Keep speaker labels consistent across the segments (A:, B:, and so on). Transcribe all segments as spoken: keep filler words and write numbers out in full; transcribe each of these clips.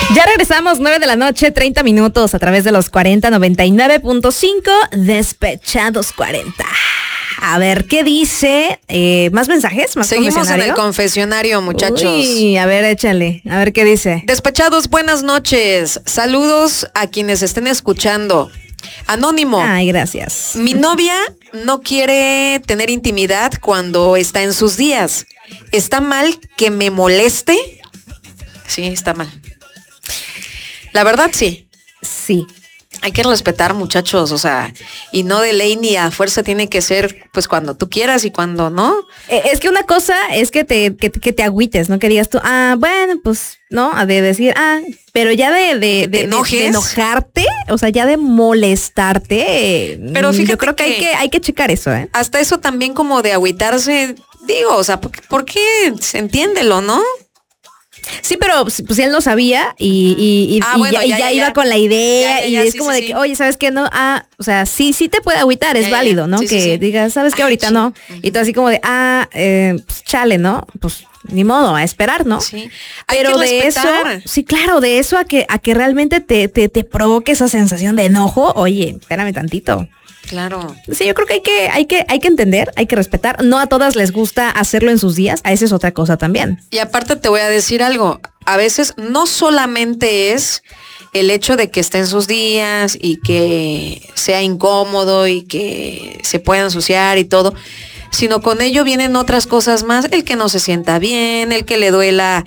A: Ya regresamos, nueve de la noche, treinta minutos a través de los cuarenta noventa y nueve punto cinco, Despechados cuarenta. A ver, ¿qué dice? Eh, ¿Más mensajes? ¿Más
B: Seguimos en el confesionario, muchachos.
A: Uy, a ver, échale. A ver, ¿qué dice?
B: Despechados, buenas noches. Saludos a quienes estén escuchando. Anónimo.
A: Ay, gracias.
B: Mi novia no quiere tener intimidad cuando está en sus días. ¿Está mal que me moleste? Sí, está mal. La verdad, sí.
A: Sí.
B: Hay que respetar, muchachos, o sea, y no de ley ni a fuerza tiene que ser, pues, cuando tú quieras y cuando no.
A: Eh, es que una cosa es que te, que, que te agüites, ¿no? Que digas tú, ah, bueno, pues, ¿no? De decir, ah, pero ya de, de, de, de, de enojarte, o sea, ya de molestarte.
B: Pero fíjate
A: yo creo que, que, hay que hay que checar eso, ¿eh?
B: Hasta eso también como de agüitarse, digo, o sea, ¿por, por qué? Entiéndelo, ¿no?
A: Sí, pero pues si él no sabía y, y, y, ah, y bueno, ya, ya, ya, ya iba con la idea ya, ya, y ya, es sí, como sí, de que, oye, ¿sabes qué? No, ah, o sea, sí, sí te puede agüitar, es ya, válido, ¿no? Sí, que sí, sí. digas, ¿sabes qué? Ahorita Ay, no. Uh-huh. Y tú así como de, ah, eh, pues, chale, ¿no? Pues ni modo, a esperar, ¿no?
B: Sí.
A: Pero de eso, sí, claro, de eso a que, a que realmente te, te, te provoque esa sensación de enojo, oye, espérame tantito.
B: Claro.
A: Sí, yo creo que hay que, hay que, hay que entender, hay que respetar. No a todas les gusta hacerlo en sus días, a esa es otra cosa también.
B: Y aparte te voy a decir algo, a veces no solamente es el hecho de que esté en sus días y que sea incómodo y que se pueda ensuciar y todo, sino con ello vienen otras cosas más, el que no se sienta bien, el que le duela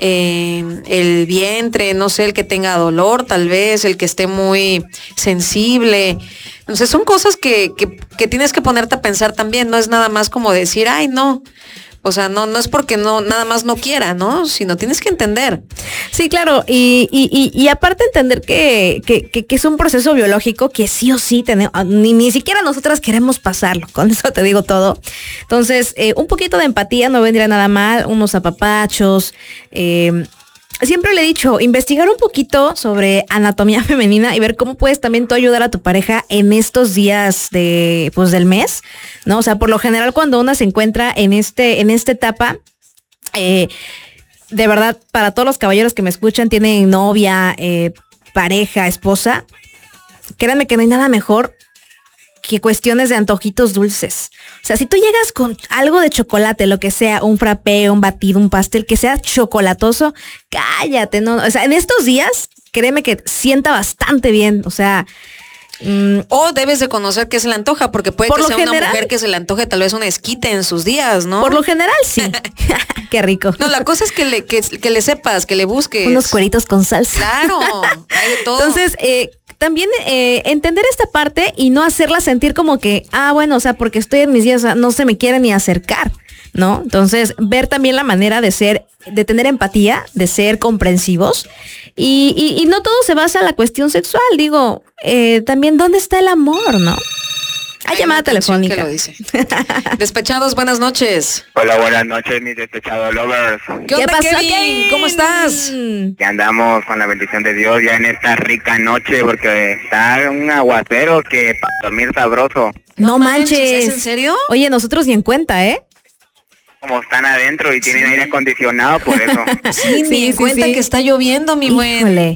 B: eh, el vientre, no sé, el que tenga dolor tal vez, el que esté muy sensible. Entonces son cosas que, que, que tienes que ponerte a pensar también, no es nada más como decir, ay no, o sea, no, no es porque no, nada más no quiera, ¿no? Sino tienes que entender.
A: Sí, claro, y, y, y, y aparte entender que, que, que, que es un proceso biológico que sí o sí tenemos, ni, ni siquiera nosotras queremos pasarlo, con eso te digo todo. Entonces, eh, un poquito de empatía no vendría nada mal, unos apapachos, eh, siempre le he dicho, investigar un poquito sobre anatomía femenina y ver cómo puedes también tú ayudar a tu pareja en estos días de, pues, del mes, ¿no? O sea, por lo general cuando una se encuentra en este, en esta etapa, eh, de verdad, para todos los caballeros que me escuchan, tienen novia, eh, pareja, esposa, créanme que no hay nada mejor que cuestiones de antojitos dulces. O sea, si tú llegas con algo de chocolate, lo que sea, un frappé, un batido, un pastel, que sea chocolatoso, cállate, no, o sea, en estos días, créeme que sienta bastante bien, o sea...
B: Mm, o debes de conocer qué se le antoja, porque puede que sea general, una mujer que se le antoje tal vez un esquite en sus días, ¿no?
A: Por lo general, sí. Qué rico.
B: No, la cosa es que le, que, que le sepas, que le busques.
A: Unos cueritos con salsa.
B: Claro, hay de todo.
A: Entonces, eh, también eh, entender esta parte y no hacerla sentir como que, ah, bueno, o sea, porque estoy en mis días, o sea, no se me quiere ni acercar, ¿no? Entonces, ver también la manera de ser, de tener empatía, de ser comprensivos y, y, y no todo se basa en la cuestión sexual, digo, eh, también dónde está el amor, ¿no? Hay llamada telefónica.
B: Que lo dice. Despechados, buenas noches.
C: Hola, buenas noches, mis despechados lovers.
B: ¿Qué, ¿Qué pasó, Kevin? Kevin? ¿Cómo estás?
C: Ya andamos con la bendición de Dios ya en esta rica noche porque está un aguacero que para dormir sabroso.
A: No, no manches.
B: ¿Es en serio?
A: Oye, nosotros ni en cuenta, ¿eh?
C: Como están adentro y sí. tienen aire acondicionado, por eso.
B: Sí, ni sí, en sí, cuenta sí. que está lloviendo, mi buen.
A: Híjole.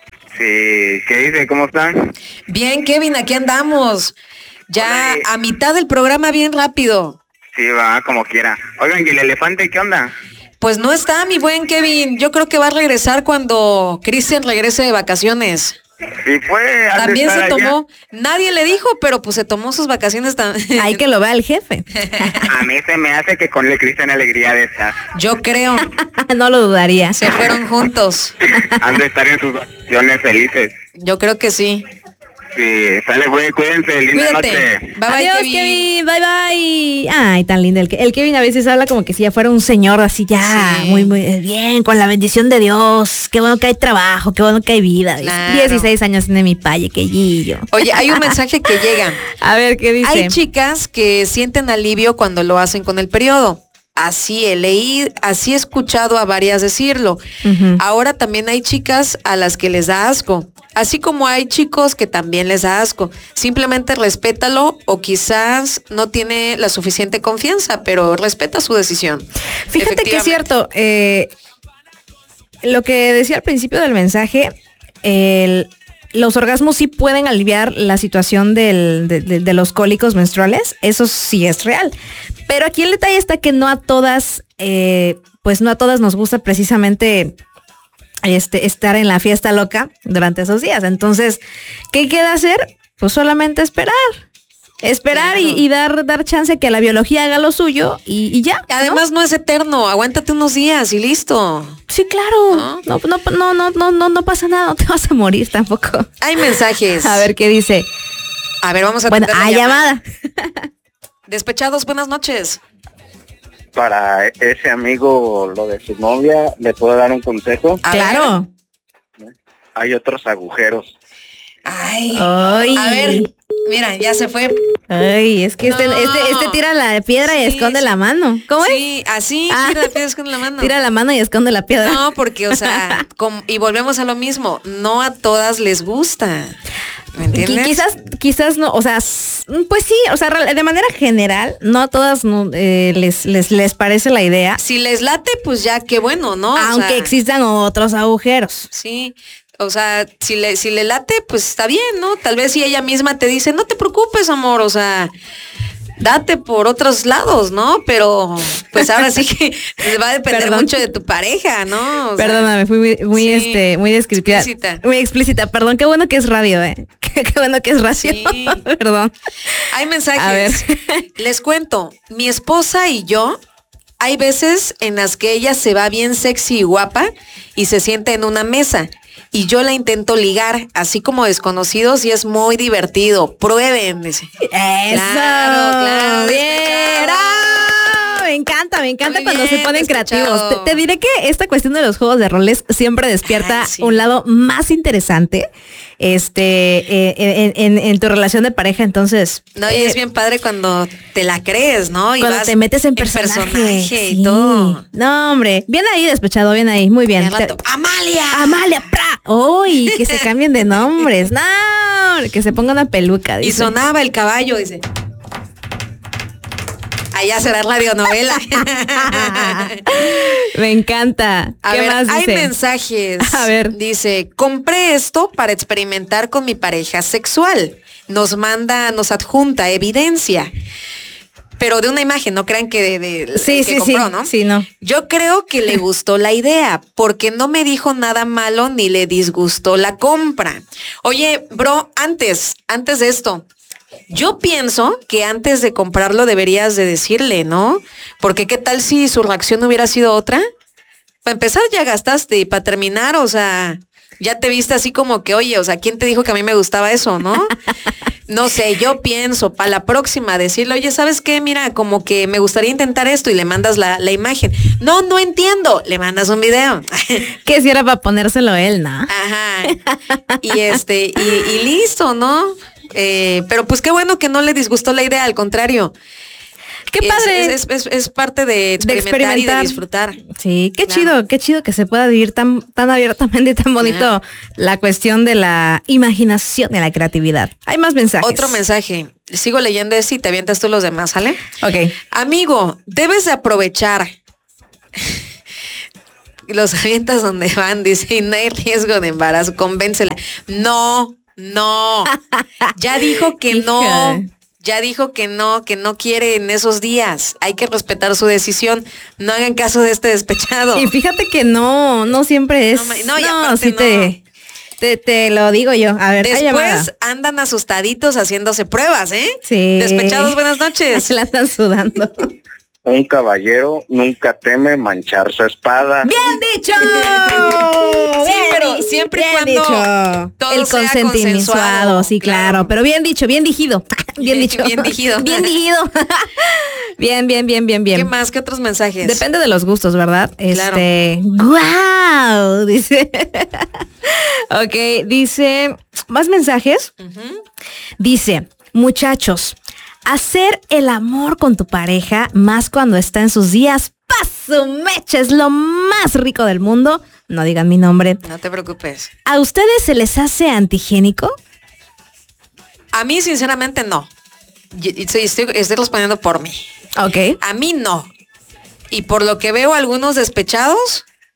C: Sí, ¿qué dice? ¿Cómo están?
B: Bien, Kevin, aquí andamos. Ya Hola, a mitad del programa, bien rápido.
C: Sí, va, como quiera. Oigan, ¿y el elefante qué onda?
B: Pues no está, mi buen Kevin. Yo creo que va a regresar cuando Cristian regrese de vacaciones.
C: Sí, fue.
B: También se tomó, allá. Nadie le dijo, pero pues se tomó sus vacaciones también.
A: Hay que lo vea el jefe.
C: A mí se me hace que con el Cristian alegría de estar.
B: Yo creo.
A: No lo dudaría.
B: Se fueron juntos.
C: Han de estar en sus vacaciones felices.
B: Yo creo que sí.
C: Sí, sale, güey, cuídense, linda
B: Cuídate.
C: Noche.
B: Bye, bye,
A: Adiós, Kevin. Kevin, bye, bye. Ay, tan lindo. El, el Kevin a veces habla como que si ya fuera un señor así ya, sí. muy, muy bien, con la bendición de Dios. Qué bueno que hay trabajo, qué bueno que hay vida. Claro. dieciséis años tiene mi paye, que guillo.
B: Oye, hay un mensaje que llega.
A: A ver, ¿qué dice?
B: Hay chicas que sienten alivio cuando lo hacen con el periodo. Así he leído, así he escuchado a varias decirlo. Uh-huh. Ahora también hay chicas a las que les da asco. Así como hay chicos que también les da asco. Simplemente respétalo o quizás no tiene la suficiente confianza, pero respeta su decisión.
A: Fíjate que es cierto. Eh, lo que decía al principio del mensaje, el, los orgasmos sí pueden aliviar la situación del, de, de, de los cólicos menstruales, eso sí es real. Pero aquí el detalle está que no a todas, eh, pues no a todas nos gusta precisamente este, estar en la fiesta loca durante esos días. Entonces, ¿qué queda hacer? Pues solamente esperar. Esperar claro. y, y dar, dar chance que la biología haga lo suyo y, y ya.
B: Además, ¿no? no es eterno, aguántate unos días y listo.
A: Sí, claro. ¿No? No, no, no, no, no, no, no pasa nada, no te vas a morir tampoco.
B: Hay mensajes.
A: A ver qué dice.
B: A ver, vamos a
A: bueno, hay llamada. llamada.
B: Despechados, buenas noches.
C: Para ese amigo, lo de su novia, ¿le puedo dar un consejo?
A: A claro.
C: Ver. Hay otros agujeros.
B: Ay.
A: Ay.
B: A ver, mira, ya se fue.
A: Ay, es que no. este, este, este tira la piedra sí, y esconde sí. la mano. ¿Cómo es?
B: Sí, así, ah. tira la piedra y esconde la mano.
A: Tira la mano y esconde la piedra.
B: No, porque, o sea, com- y volvemos a lo mismo, no a todas les gusta. ¿Me entiendes?
A: Quizás, quizás no, o sea, pues sí, o sea, de manera general, no a todas no, eh, les, les, les parece la idea.
B: Si les late, pues ya qué bueno, ¿no?
A: Aunque o sea, existan otros agujeros.
B: Sí. O sea, si le, si le late, pues está bien, ¿no? Tal vez si ella misma te dice, no te preocupes, amor, o sea, date por otros lados, ¿no? Pero, pues ahora sí que va a depender Perdón. mucho de tu pareja, ¿no? O
A: Perdóname, sea, fui muy, muy sí, este, muy descriptiva. Explícita. Muy explícita. Perdón, qué bueno que es radio, ¿eh? Qué, qué bueno que es radio. Sí. Perdón.
B: Hay mensajes. A ver. Les cuento, mi esposa y yo, hay veces en las que ella se va bien sexy y guapa y se sienta en una mesa. Y yo la intento ligar, así como desconocidos, y es muy divertido. Prueben. Dice.
A: Eso. Claro, claro. Bien. ¡Ah! Me encanta, me encanta muy cuando bien, se ponen creativos. Te, te diré que esta cuestión de los juegos de roles siempre despierta Ay, sí. un lado más interesante este eh, en, en, en tu relación de pareja, entonces.
B: No, y eh, es bien padre cuando te la crees, ¿no? Y
A: cuando
B: vas
A: te metes en personaje,
B: en personaje
A: sí.
B: y todo.
A: No, hombre, bien ahí, despechado, bien ahí, muy bien.
B: Te... ¡Amalia!
A: ¡Amalia! ¡Pra! ¡Uy! Que se cambien de nombres. No, que se ponga una peluca. Dice.
B: Y sonaba el caballo, dice. Allá será radionovela.
A: Me encanta.
B: A
A: ¿Qué
B: ver,
A: más
B: hay
A: dice?
B: mensajes.
A: A ver.
B: Dice, compré esto para experimentar con mi pareja sexual. Nos manda, nos adjunta evidencia. Pero de una imagen, no crean que de, de
A: sí,
B: que
A: sí,
B: compró,
A: sí.
B: ¿no?
A: Sí, no.
B: Yo creo que le gustó la idea, porque no me dijo nada malo ni le disgustó la compra. Oye, bro, antes, antes de esto, yo pienso que antes de comprarlo deberías de decirle, ¿no? Porque qué tal si su reacción hubiera sido otra. Para empezar ya gastaste y para terminar, o sea, ya te viste así como que, oye, o sea, ¿quién te dijo que a mí me gustaba eso, no? No sé, yo pienso para la próxima decirle, oye, ¿sabes qué? Mira, como que me gustaría intentar esto y le mandas la, la imagen. No, no entiendo. Le mandas un video.
A: Que si era para ponérselo él, ¿no?
B: Ajá. Y este, y, y listo, ¿no? Eh, pero pues qué bueno que no le disgustó la idea, al contrario.
A: Qué padre.
B: Es, es, es, es parte de experimentar, de experimentar y de disfrutar.
A: Sí, qué claro. chido, qué chido que se pueda vivir tan, tan abiertamente y tan bonito claro. la cuestión de la imaginación y la creatividad. Hay más mensajes.
B: Otro mensaje. Sigo leyendo ese y te avientas tú los demás, ¿sale?
A: Ok.
B: Amigo, debes de aprovechar. Los avientas donde van, dice, y no hay riesgo de embarazo, convéncela. No, no. Ya dijo que Hija. no. Ya dijo que no, que no quiere en esos días. Hay que respetar su decisión. No hagan caso de este despechado.
A: Y fíjate que no, no siempre es. No, no, y no sí no. Te, te, te lo digo yo. A ver,
B: después andan asustaditos haciéndose pruebas, ¿eh?
A: Sí.
B: Despechados, buenas noches.
A: Se la están sudando.
C: Un caballero nunca teme manchar su espada.
A: ¡Bien dicho!
B: Sí, pero siempre y cuando
A: dicho.
B: todo
A: el
B: sea
A: consensuado, sí, claro. claro. Pero bien dicho, bien digido. Bien dicho.
B: Bien digido.
A: Bien digido. Bien, bien, bien, bien, bien.
B: ¿Qué más? ¿Qué otros mensajes?
A: Depende de los gustos, ¿verdad?
B: Claro.
A: Este, ¡guau! Dice. Ok, dice, ¿más mensajes? Uh-huh. Dice, muchachos, hacer el amor con tu pareja, más cuando está en sus días, ¡paso mecha! Es lo más rico del mundo. No digan mi nombre.
B: No te preocupes.
A: ¿A ustedes se les hace antigénico?
B: A mí, sinceramente, no. Estoy, estoy, estoy respondiendo por mí.
A: Ok.
B: A mí no. Y por lo que veo, algunos despechados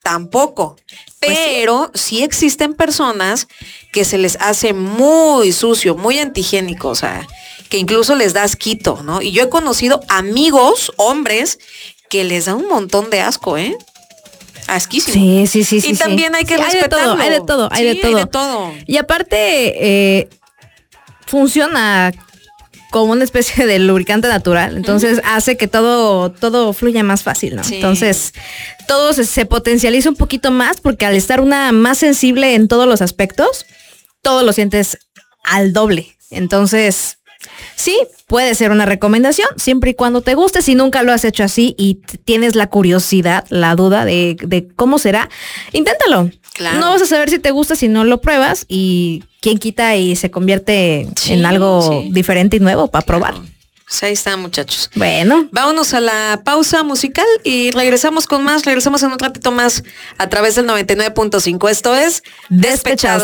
B: tampoco.
A: Pues
B: Pero sí. sí existen personas que se les hace muy sucio, muy antihigiénico, o sea, que incluso les da asquito, ¿no? Y yo he conocido amigos, hombres, que les da un montón de asco, ¿eh? Asquísimo.
A: Sí, sí, sí, sí.
B: Y también
A: sí.
B: hay que
A: sí,
B: respetarlo.
A: Hay de todo, hay de todo, hay
B: Sí,
A: de todo.
B: hay de todo.
A: Y aparte, eh, funciona como una especie de lubricante natural, entonces uh-huh. hace que todo, todo fluya más fácil, ¿no? Sí. Entonces, todo se, se potencializa un poquito más porque al estar una más sensible en todos los aspectos, todo lo sientes al doble. Entonces, sí, puede ser una recomendación, siempre y cuando te guste. Si nunca lo has hecho así y t- tienes la curiosidad, la duda de, de cómo será, inténtalo. Claro. No vas a saber si te gusta si no lo pruebas, y quién quita y se convierte sí, en algo sí. diferente y nuevo para claro. probar.
B: Pues ahí está, muchachos.
A: Bueno.
B: Vámonos a la pausa musical y regresamos con más, regresamos en un ratito más a través del noventa y nueve punto cinco. Esto es Despechados.